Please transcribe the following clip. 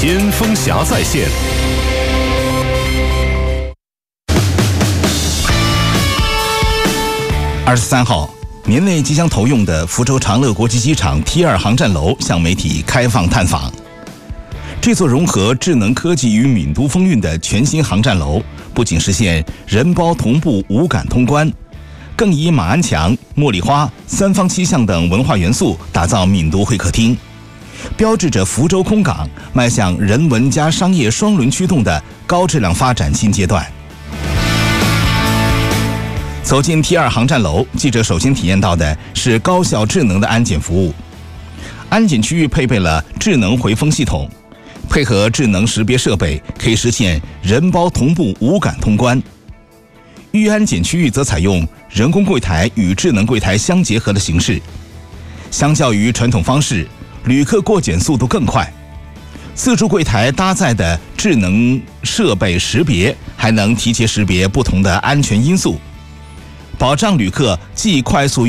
先锋侠在线。 23号，年内即将投用的福州长乐国际机场 T2 航站楼向媒体开放探访。这座融合智能科技与闽都风韵的全新航站楼，不仅实现人包同步无感通关，更以马鞍墙、茉莉花、三坊七巷等文化元素打造闽都会客厅，标志着福州空港迈向人文加商业双轮驱动的高质量发展新阶段。走进 T2 航站楼，记者首先体验到的是高效智能的安检服务。安检区域配备了智能回风系统，配合智能识别设备，可以实现人包同步无感通关。预安检区域则采用人工柜台与智能柜台相结合的形式，相较于传统方式，旅客过检速度更快。自助柜台搭载的智能设备识别，还能提前识别不同的安全因素，保障旅客既快速